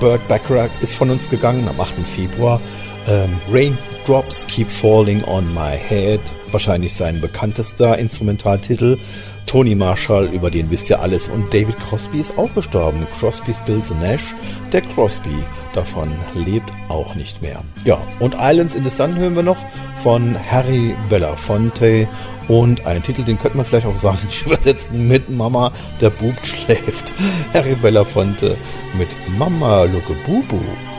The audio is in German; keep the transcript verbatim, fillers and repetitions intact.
Burt Bacharach ist von uns gegangen am achten Februar. Ähm, Raindrops Keep Falling on My Head, wahrscheinlich sein bekanntester Instrumentaltitel. Tony Marshall, über den wisst ihr alles. Und David Crosby ist auch gestorben. Crosby, Stills und Nash. Der Crosby davon lebt auch nicht mehr. Ja, und Islands in the Sun hören wir noch von Harry Belafonte. Und einen Titel, den könnte man vielleicht auf Salisch übersetzen mit Mama, der Bub schläft. Harry Belafonte mit Mama, Lucke Bubu.